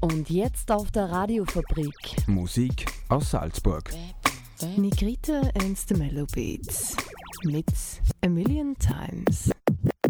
Und jetzt auf der Radiofabrik. Musik aus Salzburg. Nigrita and the Mellow Beats mit A Million Times.